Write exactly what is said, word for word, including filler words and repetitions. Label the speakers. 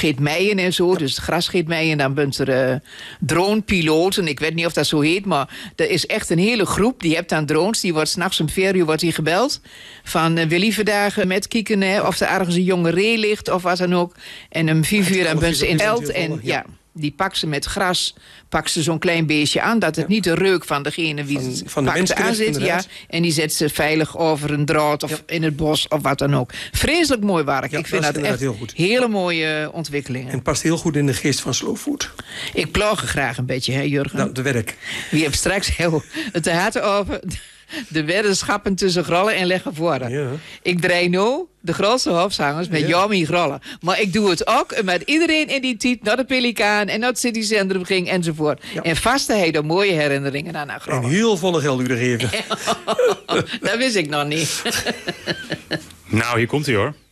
Speaker 1: gaat maaien en zo. Ja. Dus het gras gaat maaien. Dan bent er uh, dronepiloten. Ik weet niet of dat zo heet, maar er is echt een hele groep. Die hebt dan drones. Die wordt s'nachts om vier uur wordt die gebeld. Van uh, wil je vandaag met kijken hè, of er ergens een jonge ree ligt of wat dan ook. En om vijf uur dan bent ze in het veld. En ja. ja. Die pakt ze met gras, pakt ze zo'n klein beestje aan... dat het ja. niet de reuk van degene wie het van, van de aan zit. Ja, en die zet ze veilig over een draad of ja. in het bos of wat dan ook. Vreselijk mooi werk. Ja, ik vind dat, dat echt heel goed. Hele mooie ontwikkelingen.
Speaker 2: En past heel goed in de geest van Slow Food.
Speaker 1: Ik ploeg graag een beetje, hè Jurgen?
Speaker 2: Nou, de werk.
Speaker 1: Wie heeft straks heel het te harte over... de weddenschappen tussen grollen en leggen voor. Ja. Ik draai nu de grootste hoofdzangers met ja. Jamie grollen. Maar ik doe het ook met iedereen in die tijd naar de Pelikaan en naar het Citycentrum ging enzovoort. Ja. En vast hij er mooie herinneringen aan naar grollen.
Speaker 2: En heel volle geld u geven.
Speaker 1: Dat wist ik nog niet.
Speaker 3: Nou, hier komt hij hoor.